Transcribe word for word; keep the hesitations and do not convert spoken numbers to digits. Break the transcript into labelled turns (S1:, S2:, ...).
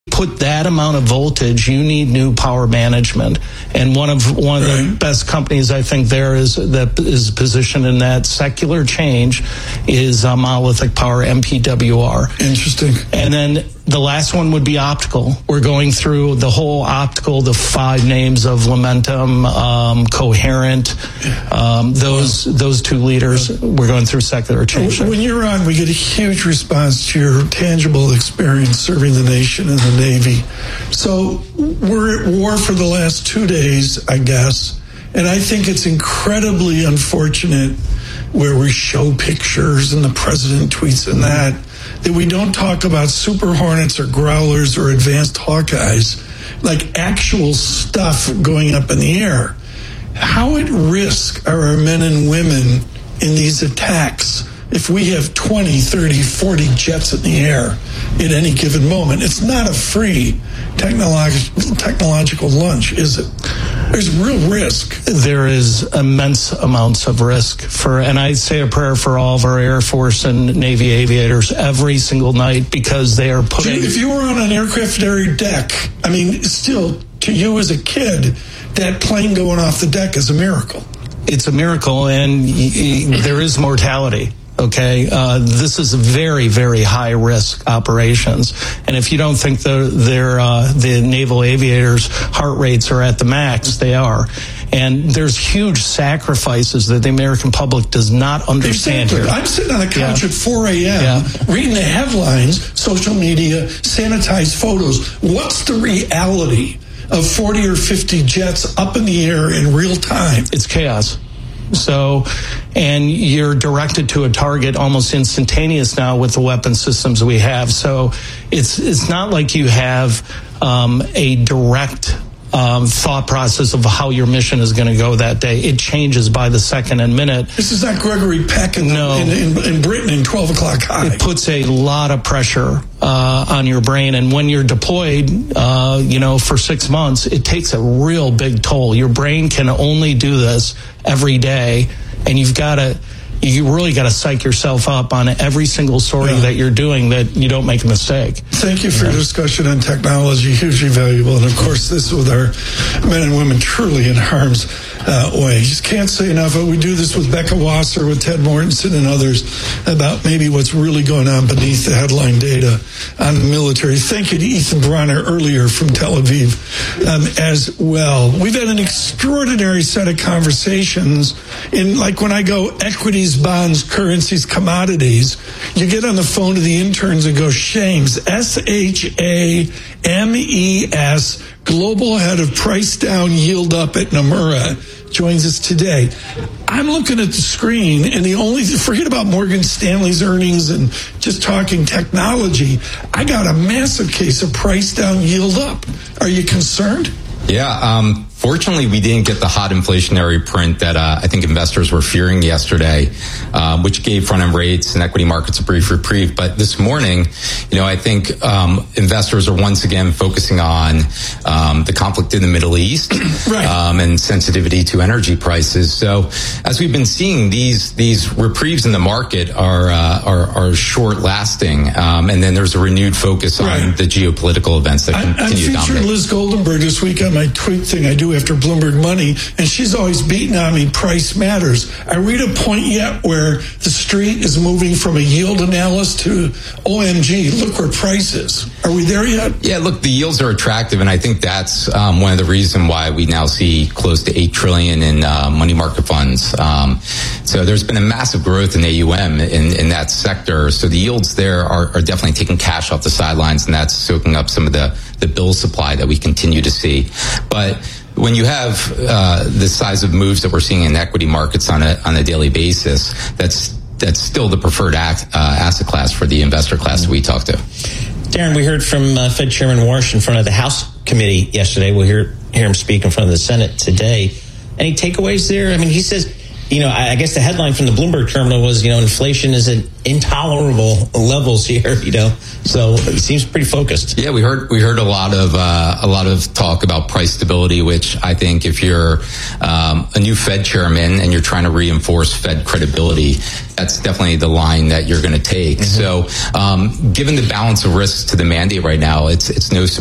S1: put that amount of voltage, you need new power management. And one of one of right. the best companies I think there is that is positioned in that secular change is uh, Monolithic Power, M P W R.
S2: Interesting.
S1: And then the last one would be optical. We're going through the whole optical, the five names of Lumentum, um, Coherent, um, those wow. those two leaders. We're going through secular change.
S2: When you're on, we get a huge response to your tangible experience serving the nation in the Navy. So we're at war for the last two days, I guess, and I think it's incredibly unfortunate where we show pictures and the president tweets and that, that we don't talk about Super Hornets or Growlers or advanced Hawkeyes, like actual stuff going up in the air. How at risk are our men and women in these attacks if we have twenty, thirty, forty jets in the air at any given moment? It's not a free technolog- technological lunch, is it? There's real risk.
S1: There is immense amounts of risk for, and I say a prayer for all of our Air Force and Navy aviators every single night because they are putting.
S2: If you were on an aircraft carrier deck, I mean, still to you as a kid, that plane going off the deck is a miracle.
S1: It's a miracle, and y- y- there is mortality. Okay, uh, this is very, very high risk operations, and if you don't think the their uh, the naval aviators' heart rates are at the max, they are. And there's huge sacrifices that the American public does not understand
S2: exactly.
S1: here.
S2: I'm sitting on the couch
S1: yeah.
S2: at four a.m.
S1: Yeah.
S2: reading the headlines, social media, sanitized photos. What's the reality of forty or fifty jets up in the air in real time?
S1: It's chaos. So, and you're directed to a target almost instantaneous now with the weapon systems we have. So it's it's not like you have um, a direct um, thought process of how your mission is going to go that day. It changes by the second and minute.
S2: This is not Gregory Peck in,
S1: no.
S2: in, in, in Britain in twelve o'clock high.
S1: It puts a lot of pressure uh, on your brain. And when you're deployed, uh, you know, for six months, it takes a real big toll. Your brain can only do this every day. And you've got to, you really got to psych yourself up on every single sortie yeah. that you're doing that you don't make a mistake.
S2: Thank you for yeah. your discussion on technology, hugely valuable. And of course, this with our men and women truly in harm's uh, way. Just can't say enough. We do this with Becca Wasser, with Ted Mortensen and others about maybe what's really going on beneath the headline data on the military. Thank you to Ethan Bronner earlier from Tel Aviv um, as well. We've had an extraordinary set of conversations in, like when I go equities, bonds, currencies, commodities, you get on the phone to the interns and go, Shames, S H A M E S, global head of price down, yield up at Nomura, joins us today. I'm looking at the screen, and the only, forget about Morgan Stanley's earnings and just talking technology, I got a massive case of price down, yield up. Are you concerned?
S3: Yeah, um, fortunately, we didn't get the hot inflationary print that uh, I think investors were fearing yesterday, uh, which gave front-end rates and equity markets a brief reprieve. But this morning, you know, I think um, investors are once again focusing on um, the conflict in the Middle East
S2: right.
S3: um, and sensitivity to energy prices. So, as we've been seeing, these these reprieves in the market are uh, are, are short-lasting, um, and then there's a renewed focus on
S2: right.
S3: the geopolitical events that
S2: I,
S3: continue
S2: I'm
S3: to dominate.
S2: featuring Liz Goldenberg this week on my tweet thing I do after Bloomberg Money, and she's always beating on me, price matters. Are we at a point yet where the street is moving from a yield analysis to O M G, look where price is? Are we there yet?
S3: Yeah, look, the yields are attractive, and I think that's um, one of the reasons why we now see close to eight trillion dollars in uh, money market funds. Um, so there's been a massive growth in A U M in, in that sector. So the yields there are, are definitely taking cash off the sidelines, and that's soaking up some of the, the bill supply that we continue to see. But when you have uh, the size of moves that we're seeing in equity markets on a on a daily basis, that's that's still the preferred act, uh, asset class for the investor class that we talk to.
S4: Darren, we heard from uh, Fed Chairman Warsh in front of the House committee yesterday. We'll hear hear him speak in front of the Senate today. Any takeaways there? I mean, he says you know, I, I guess the headline from the Bloomberg terminal was, you know, inflation is at intolerable levels here, you know, so it seems pretty focused.
S3: Yeah, we heard we heard a lot of uh, a lot of talk about price stability, which I think if you're um, a new Fed chairman and you're trying to reinforce Fed credibility, that's definitely the line that you're going to take. Mm-hmm. So, um, given the balance of risks to the mandate right now, it's it's no surprise